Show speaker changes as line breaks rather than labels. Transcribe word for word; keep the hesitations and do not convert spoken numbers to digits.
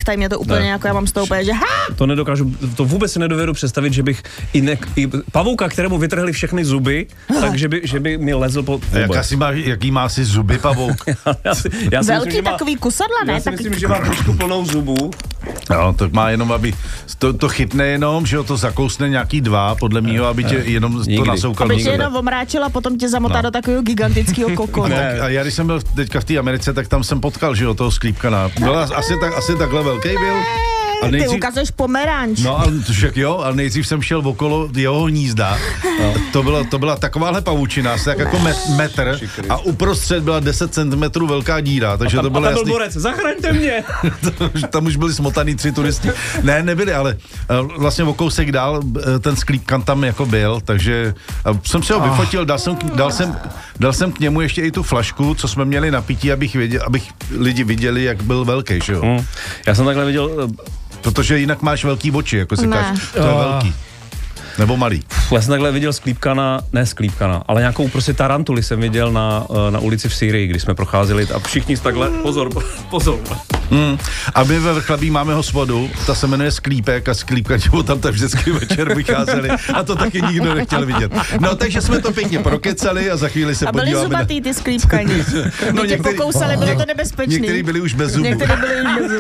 nechtaj, mě to úplně
ne.
jako já mám z toho úplně, že ha!
To nedokážu, to vůbec si nedovedu představit, že bych i, ne, i pavouka, kterému vytrhli všechny zuby, takže by, že by mi lezl po vůbec.
Jak asi má, jaký má si zuby pavouk?
já si, já si
Velký
myslím, že
takový
má,
kusadla, ne?
Já si
Tak...
myslím, že má trošku plnou zubů.
No, tak má jenom, aby to, to chytne jenom, že ho to zakousne nějaký dva, podle mýho, aby tě jenom
Nikdy.
to nasoukal.
Aby tě jenom omráčil a potom tě zamotá
No.
do takového gigantického kokonu.
Tak, a já když jsem byl teďka v té Americe, tak tam jsem potkal, že jo, toho sklípkana. Byla asi, tak, asi takhle velký byl. A
Ty
nejdřív,
ukazuješ pomeranč.
no a však jo, ale nejdřív jsem šel okolo jeho hnízda. No. To, bylo, to byla takováhle pavučina, asi tak jako met, metr a uprostřed byla deset centimetrů velká díra, takže
Tam,
to bylo
a tam byl
jasný.
borec, zachraňte mě!
Tam už byli smotaný tři turisti. Ne, nebyli, ale uh, vlastně o kousek dál uh, ten sklípkan tam jako byl, takže uh, jsem si ho vyfotil, dal jsem, dal, jsem, dal jsem k němu ještě i tu flašku, co jsme měli na pití, abych, věděl, abych lidi viděli, jak byl velký, že jo?
Hmm. Já jsem takhle viděl...
Protože jinak máš velký oči, jako si
Ne.
říkáš, to je velký. Nebo malý.
Já jsem takhle viděl sklípkana, ne sklípkana, ale nějakou prostě tarantuli jsem viděl na, na ulici v Sýrii, když jsme procházeli a všichni takhle, pozor, pozor.
Hmm. A my ve Vrchlabí máme hospodu, ta se jmenuje Sklípek a Sklípka tam tam vždycky večer vycházeli a to taky nikdo nechtěl vidět. No takže jsme to pěkně prokecali a za chvíli se
A byli
podíváme
zubatý ty sklípkani.
No,
Mě tě
některý-
pokousali, bylo to nebezpečný.
Některý byli už bez zubů.
Některý byli už bez zubů.